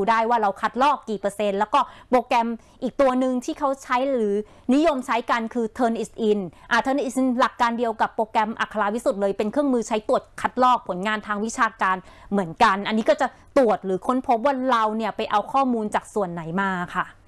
ได้ว่าเราคัดลอกกี่เปอร์เซ็นต์แล้วก็โปรแกรมอีกตัวหนึ่งที่เขาใช้หรือนิยมใช้กันคือ Turnitin Turnitin หลักการเดียวกับโปรแกรมอัคราวิสุทธ์เลยเป็นเครื่องมือใช้ตรวจคัดลอกผลงานทางวิชาการเหมือนกันอันนี้ก็จะตรวจหรือค้นพบว่าเราเนี่ยไปเอาข้อมูลจากส่วนไหนมาค่ะ